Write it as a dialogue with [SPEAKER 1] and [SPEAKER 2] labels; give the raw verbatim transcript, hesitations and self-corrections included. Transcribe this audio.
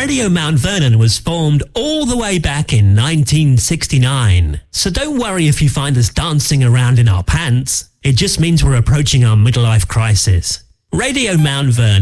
[SPEAKER 1] Radio Mount Vernon was formed all the way back in nineteen sixty-nine. So don't worry if you find us dancing around in our pants. It just means we're approaching our midlife crisis. Radio Mount Vernon